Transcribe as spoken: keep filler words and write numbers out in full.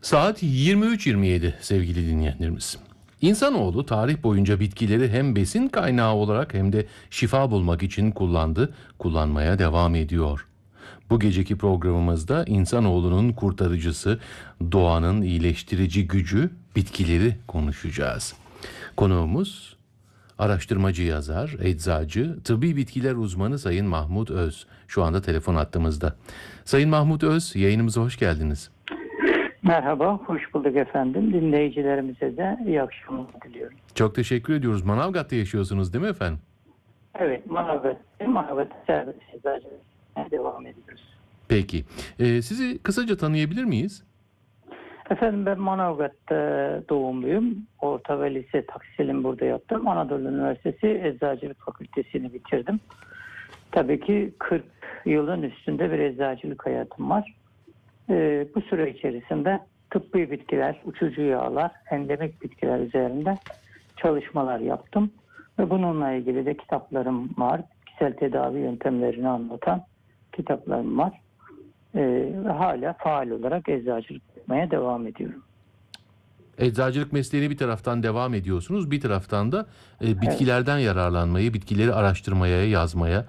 Saat yirmi üç yirmi yedi sevgili dinleyenlerimiz. İnsanoğlu tarih boyunca bitkileri hem besin kaynağı olarak hem de şifa bulmak için kullandı, kullanmaya devam ediyor. Bu geceki programımızda insanoğlunun kurtarıcısı, doğanın iyileştirici gücü, bitkileri konuşacağız. Konuğumuz araştırmacı yazar, eczacı, tıbbi bitkiler uzmanı Sayın Mahmut Öz. Şu anda telefon hattımızda. Sayın Mahmut Öz, yayınımıza hoş geldiniz. Merhaba, hoş bulduk efendim. Dinleyicilerimize de iyi akşamlar diliyorum. Çok teşekkür ediyoruz. Manavgat'ta yaşıyorsunuz değil mi efendim? Evet, Manavgat, Manavgat serbest eczacılığına devam ediyoruz. Peki. Ee, sizi kısaca tanıyabilir miyiz? Efendim ben Manavgat'ta doğumluyum. Orta ve lise tahsilimi burada yaptım. Anadolu Üniversitesi Eczacılık Fakültesini bitirdim. Tabii ki kırk yılın üstünde bir eczacılık hayatım var. Ee, bu süre içerisinde tıbbi bitkiler, uçucu yağlar, endemik bitkiler üzerinde çalışmalar yaptım. Ve bununla ilgili de kitaplarım var. Bitkisel tedavi yöntemlerini anlatan kitaplarım var. Ee, ve hala faal olarak eczacılık yapmaya devam ediyorum. Eczacılık mesleğini bir taraftan devam ediyorsunuz, bir taraftan da e, bitkilerden yararlanmayı, bitkileri araştırmaya, yazmaya,